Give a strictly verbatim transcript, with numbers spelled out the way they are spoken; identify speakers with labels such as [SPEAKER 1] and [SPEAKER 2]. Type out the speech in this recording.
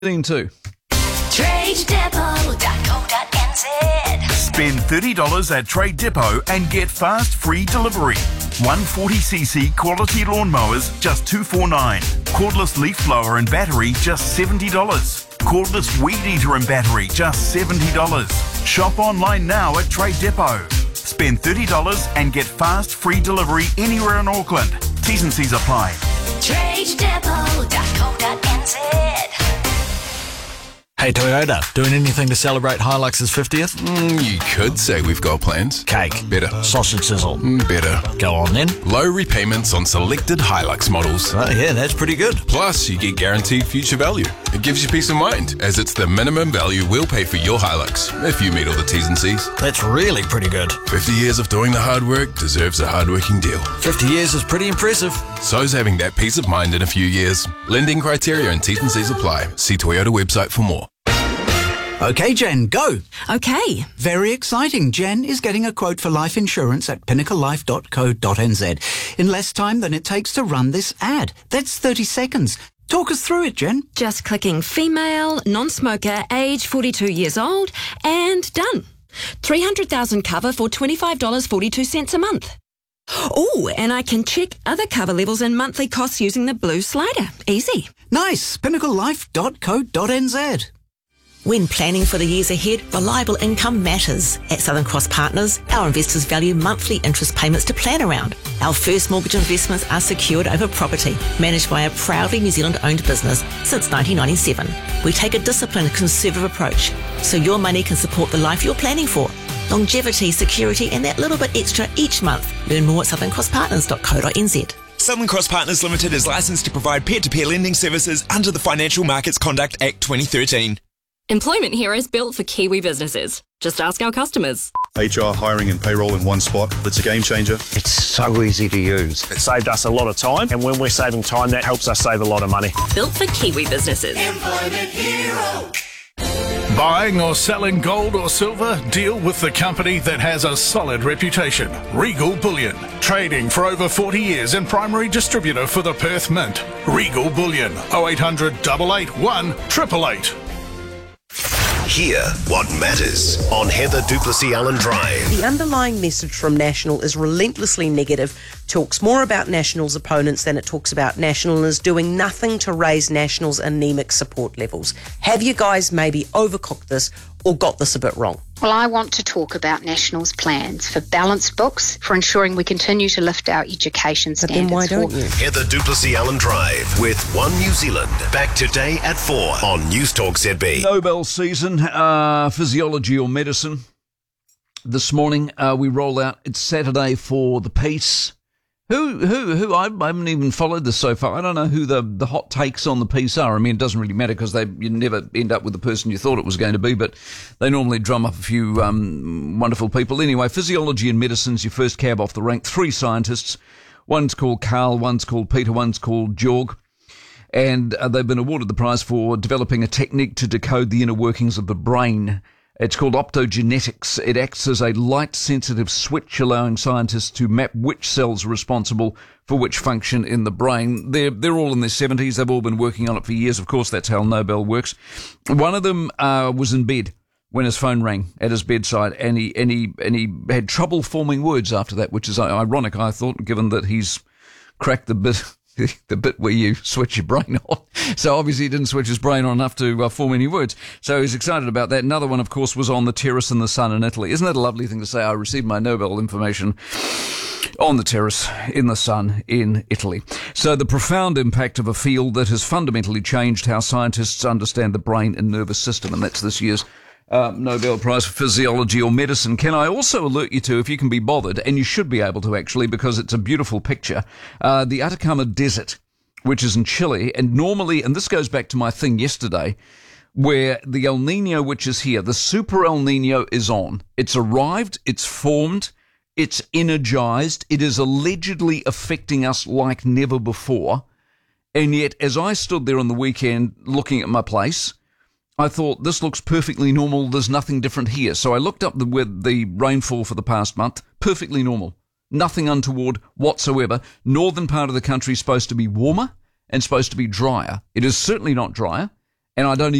[SPEAKER 1] Two.
[SPEAKER 2] trade depot dot co dot n z.
[SPEAKER 3] Spend thirty dollars at Trade Depot and get fast free delivery. one forty c c quality lawnmowers, just two forty-nine. Cordless leaf blower and battery, just seventy dollars. Cordless weed eater and battery, just seventy dollars. Shop online now at Trade Depot. Spend thirty dollars and get fast free delivery anywhere in Auckland. T's and C's apply.
[SPEAKER 2] trade depot dot co dot n z.
[SPEAKER 4] Hey Toyota, doing anything to celebrate Hilux's fiftieth?
[SPEAKER 5] Mm, you could say we've got plans.
[SPEAKER 4] Cake.
[SPEAKER 5] Better.
[SPEAKER 4] Sausage sizzle.
[SPEAKER 5] Mm, better.
[SPEAKER 4] Go on then.
[SPEAKER 5] Low repayments on selected Hilux models.
[SPEAKER 4] Oh yeah, that's pretty good.
[SPEAKER 5] Plus, you get guaranteed future value. It gives you peace of mind, as it's the minimum value we'll pay for your Hilux, if you meet all the T's and C's.
[SPEAKER 4] That's really pretty good.
[SPEAKER 5] fifty years of doing the hard work deserves a hard-working deal.
[SPEAKER 4] fifty years is pretty impressive.
[SPEAKER 5] So's having that peace of mind in a few years. Lending criteria and T's and C's apply. See Toyota website for more.
[SPEAKER 6] OK, Jen, go.
[SPEAKER 7] OK.
[SPEAKER 6] Very exciting. Jen is getting a quote for life insurance at pinnacle life dot co dot n z in less time than it takes to run this ad. That's thirty seconds. Talk us through it, Jen.
[SPEAKER 7] Just clicking female, non-smoker, age forty-two years old, and done. three hundred thousand cover for twenty-five dollars and forty-two cents a month. Oh, and I can check other cover levels and monthly costs using the blue slider. Easy.
[SPEAKER 6] Nice. pinnacle life dot co dot n z.
[SPEAKER 8] When planning for the years ahead, reliable income matters. At Southern Cross Partners, our investors value monthly interest payments to plan around. Our first mortgage investments are secured over property, managed by a proudly New Zealand-owned business since nineteen ninety-seven. We take a disciplined, conservative approach, so your money can support the life you're planning for. Longevity, security, and that little bit extra each month. Learn more at southern cross partners dot co dot n z.
[SPEAKER 9] Southern Cross Partners Limited is licensed to provide peer-to-peer lending services under the Financial Markets Conduct Act twenty thirteen.
[SPEAKER 10] Employment Heroes built for Kiwi businesses. Just ask our customers.
[SPEAKER 11] H R, hiring and payroll in one spot. It's a game changer.
[SPEAKER 12] It's so easy to use.
[SPEAKER 13] It saved us a lot of time, and when we're saving time, that helps us save a lot of money.
[SPEAKER 10] Built for Kiwi businesses.
[SPEAKER 2] Employment Hero.
[SPEAKER 14] Buying or selling gold or silver? Deal with the company that has a solid reputation. Regal Bullion. Trading for over forty years and primary distributor for the Perth Mint. Regal Bullion. oh eight hundred, eight eight one, eight eight eight.
[SPEAKER 15] Hear what matters on Heather Duplessis Allen Drive.
[SPEAKER 16] The underlying message from National is relentlessly negative, talks more about National's opponents than it talks about National, and is doing nothing to raise National's anemic support levels. Have you guys maybe overcooked this or got this a bit wrong?
[SPEAKER 17] Well, I want to talk about National's plans for balanced books, for ensuring we continue to lift our education standards.
[SPEAKER 16] But then why don't you?
[SPEAKER 15] Heather Duplessis Allen Drive with One New Zealand. Back today at four on News Talk Z B.
[SPEAKER 1] Nobel season, uh, physiology or medicine. This morning uh, we roll out, it's Saturday for the peace. Who, who, who, I haven't even followed this so far. I don't know who the, the hot takes on the piece are. I mean, it doesn't really matter because they you never end up with the person you thought it was going to be, but they normally drum up a few um, wonderful people. Anyway, physiology and medicine's your first cab off the rank. Three scientists. One's called Carl, one's called Peter, one's called Georg. And uh, they've been awarded the prize for developing a technique to decode the inner workings of the brain. It's called optogenetics. It acts as a light-sensitive switch, allowing scientists to map which cells are responsible for which function in the brain. They're, they're all in their seventies. They've all been working on it for years. Of course, that's how Nobel works. One of them uh, was in bed when his phone rang at his bedside, and he, and he, and he had trouble forming words after that, which is ironic, I thought, given that he's cracked the bit... the bit where you switch your brain on. So obviously he didn't switch his brain on enough to uh, form any words. So he's excited about that. Another one, of course, was on the terrace in the sun in Italy. Isn't that a lovely thing to say? I received my Nobel information on the terrace in the sun in Italy. So the profound impact of a field that has fundamentally changed how scientists understand the brain and nervous system. And that's this year's Uh, Nobel Prize for Physiology or Medicine. Can I also alert you to, if you can be bothered, and you should be able to actually, because it's a beautiful picture, uh, the Atacama Desert, which is in Chile, and normally, and this goes back to my thing yesterday, where the El Nino, which is here, the super El Nino is on. It's arrived, it's formed, it's energized, it is allegedly affecting us like never before, and yet, as I stood there on the weekend looking at my place, I thought, this looks perfectly normal, there's nothing different here. So I looked up the, with the rainfall for the past month, perfectly normal. Nothing untoward whatsoever. Northern part of the country is supposed to be warmer and supposed to be drier. It is certainly not drier, and I don't